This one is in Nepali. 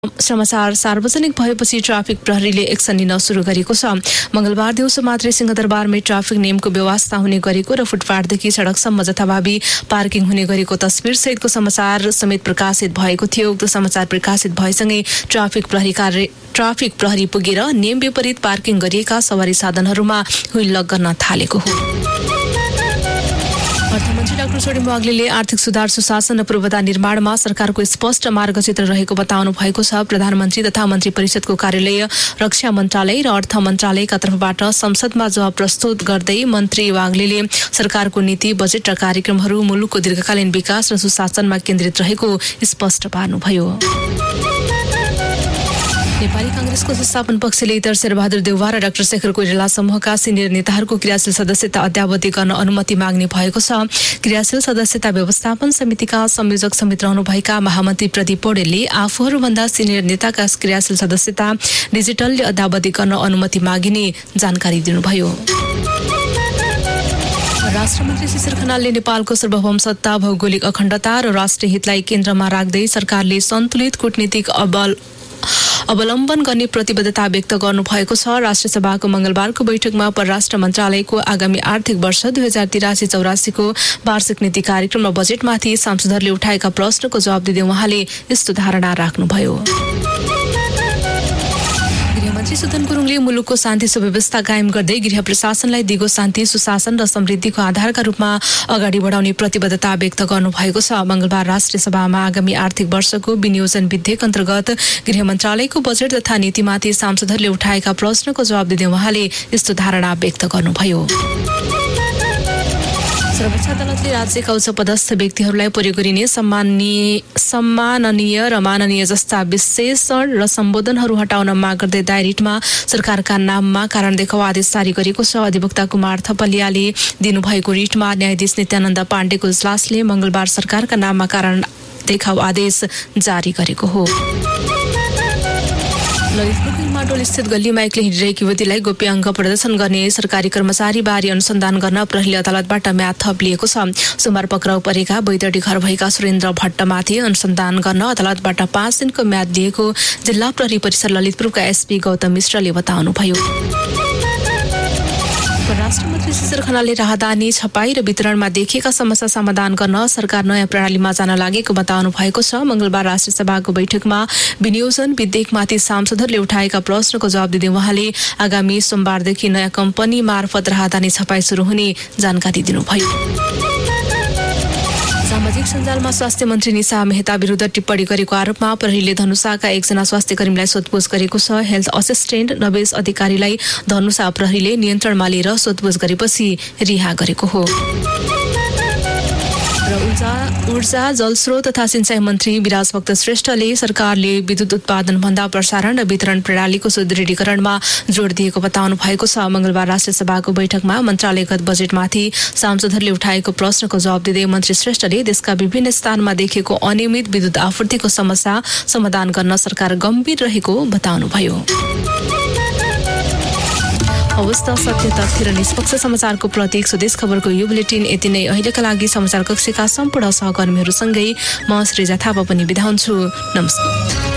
समाचार सार्वजनिक भएपछि ट्राफिक प्रहरीले एक्सन लिन सुरु गरेको छ। मंगलबार दिउँसो मात्रै सिंहदरबारमै ट्राफिक नियमको व्यवस्था हुने गरेको र फुटपाथदेखि सडकसम्म जथाभावी पार्किङ हुने गरेको तस्बिर सहितको समाचार समेत प्रकाशित भएको थियो। उक्त समाचार प्रकाशित भएसँगै ट्राफिक प्रहरी पुगेर नियम विपरीत पार्किङ गरिएका सवारी साधनहरूमा हुइल्लक गर्न थालेको हो। अर्थमन्त्री डाक्टर छोडेन वाग्लेले आर्थिक सुधार सुशासन र पूर्वाधार निर्माणमा सरकारको स्पष्ट मार्गचित्र रहेको बताउनु भएको छ। प्रधानमन्त्री तथा मन्त्री परिषदको कार्यालय, रक्षा मन्त्रालय र अर्थ मन्त्रालयका तर्फबाट संसदमा जवाब प्रस्तुत गर्दै मन्त्री वाग्लेले सरकारको नीति, बजेट र कार्यक्रमहरू मुलुकको दीर्घकालीन विकास र सुशासनमा केन्द्रित रहेको स्पष्ट पार्नुभयो। नेपाली कांग्रेसको संस्थापन पक्षले इतर शेरबहादुर देउवा र डाक्टर शेखर कोइराला समूहका सिनियर नेताहरूको क्रियाशील सदस्यता अद्यावधि गर्न अनुमति माग्ने भएको छ। क्रियाशील सदस्यता व्यवस्थापन समितिका संयोजक समेत रहनुभएका महामन्त्री प्रदीप पौडेलले आफूहरूभन्दा सिनियर नेताका क्रियाशील सदस्यता डिजिटलले अद्यावधि गर्न अनुमति मागिने जानकारी दिनुभयो। राष्ट्रमन्त्री शिशिर खनालले नेपालको सार्वभौम सत्ता, भौगोलिक अखण्डता र राष्ट्रिय हितलाई केन्द्रमा राख्दै सरकारले सन्तुलित कूटनीतिक अवलम्बन गर्ने प्रतिबद्धता व्यक्त गर्नुभएको छ। राष्ट्रिय सभाको मंगलबारको बैठकमा परराष्ट्र मन्त्रालयको आगामी आर्थिक वर्ष 2083-84 को वार्षिक नीति कार्यक्रम र बजेटमाथि सांसदहरूले उठाएका प्रश्नको जवाब दिँदै उहाँले यस्तो धारणा राख्नुभयो। गृहमन्त्री सुदन गुरुङले मुलुकको शान्ति सुव्यवस्था कायम गर्दै गृह प्रशासनलाई दिगो शान्ति, सुशासन र समृद्धिको आधारका रूपमा अगाडि बढाउने प्रतिबद्धता व्यक्त गर्नुभएको छ। मंगलबार राष्ट्रिय सभामा आगामी आर्थिक वर्षको विनियोजन विधेयक अन्तर्गत गृह मन्त्रालयको बजेट तथा नीतिमाथि सांसदहरूले उठाएका प्रश्नको जवाब दिँदै उहाँले यस्तो धारणा व्यक्त गर्नुभयो। सर्वोच्च अदालतले राज्यका उच्च पदस्थ व्यक्तिहरूलाई प्रयोग गरिने सम्माननीय र माननीय जस्ता विशेषण र सम्बोधनहरू हटाउन माग गर्दै दायर रिटमा सरकारका नाममा कारण देखाउ आदेश जारी गरेको छ। अधिवक्ता कुमार थपलियाले दिनुभएको रिटमा न्यायाधीश नित्यानन्द पाण्डेको इजलासले मंगलबार सरकारका नाममा कारण देखाउ आदेश जारी गरेको हो। ललितपुरको इमाडोल स्थित गल्लीमा एक्लै हिँडिरहेकी युवतीलाई गोप्य अङ्क प्रदर्शन गर्ने सरकारी कर्मचारी बारे अनुसन्धान गर्न प्रहरीले अदालतबाट म्याद थप लिएको छ। सोमबार पक्राउ परेका बैतडी घर भएका सुरेन्द्र भट्टमाथि अनुसन्धान गर्न अदालतबाट 5 दिनको म्याद दिएको जिल्ला प्रहरी परिसर ललितपुरका एसपी गौतम मिश्रले बताउनुभयो। राष्ट्रमन्त्री शिशिर खनालले राहदानी, छपाई र वितरणमा देखिएका समस्या समाधान गर्न सरकार नयाँ प्रणालीमा जान लागेको बताउनु भएको छ। मंगलबार राष्ट्रिय सभाको बैठकमा विनियोजन विधेयकमाथि सांसदहरूले उठाएका प्रश्नको जवाब दिँदै उहाँले आगामी सोमबारदेखि नयाँ कम्पनी मार्फत राहदानी छपाई सुरु हुने जानकारी दिनुभयो। सामाजिक सञ्जालमा स्वास्थ्य मन्त्री निशा मेहता विरुद्ध टिप्पणी गरेको आरोपमा प्रहरीले धनुषाका एकजना स्वास्थ्य कर्मीलाई सोधपुछ गरेको छ। हेल्थ असिस्टेन्ट नवेश अधिकारीलाई धनुषा प्रहरीले नियन्त्रणमा लिएर सोधपुछ गरेपछि रिहा गरेको हो। ऊर्जा, जलस्रोत तथा सिंचाई मन्त्री विराज भक्त श्रेष्ठले सरकारले विद्युत उत्पादन भन्दा प्रसारण र वितरण प्रणालीको सुदृढीकरणमा जोड दिएको बताउनु भएको छ। मंगलबार राष्ट्रिय सभाको बैठकमा मन्त्रालयगत बजेटमाथि सांसदहरूले उठाएको प्रश्नको जवाब दिँदै मन्त्री श्रेष्ठले देशका विभिन्न स्थानमा देखिएको अनियमित विद्युत आपूर्तिको समस्या समाधान गर्न सरकार गम्भीर रहेको बताउनुभयो। अवस्था, सत्य, तथ्य र निष्पक्ष समाचारको प्रतीक स्वदेश खबरको यो बुलेटिन यति नै। अहिलेका लागि समाचार कक्षका सम्पूर्ण सहकर्मीहरूसँगै म श्रीजा थापा पनि बिदा हुन्छु। नमस्कार।